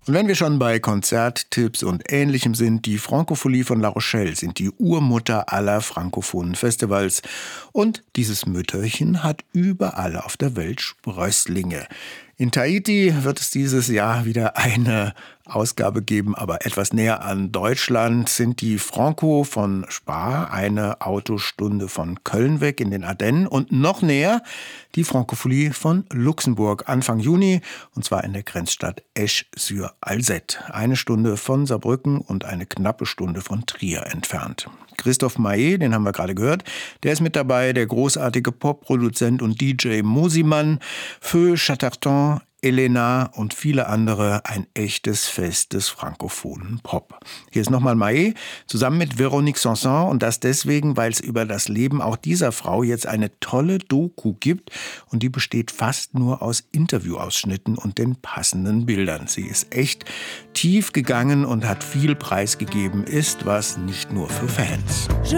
Und wenn wir schon bei Konzerttipps und Ähnlichem sind, die Francophonie von La Rochelle sind die Urmutter aller frankophonen Festivals. Und dieses Mütterchen hat überall auf der Welt Sprösslinge. In Tahiti wird es dieses Jahr wieder eine Ausgabe geben, aber etwas näher an Deutschland sind die Franco von Spa, eine Autostunde von Köln weg in den Ardennen, und noch näher die Francophonie von Luxemburg Anfang Juni, und zwar in der Grenzstadt Esch-sur-Alzette, eine Stunde von Saarbrücken und eine knappe Stunde von Trier entfernt. Christophe Maé, den haben wir gerade gehört, der ist mit dabei, der großartige Popproduzent und DJ Mosimann, Feu Chatterton, Elena und viele andere, ein echtes Fest des frankophonen Pop. Hier ist nochmal Maé, zusammen mit Véronique Sanson, und das deswegen, weil es über das Leben auch dieser Frau jetzt eine tolle Doku gibt, und die besteht fast nur aus Interviewausschnitten und den passenden Bildern. Sie ist echt tief gegangen und hat viel preisgegeben, ist was nicht nur für Fans.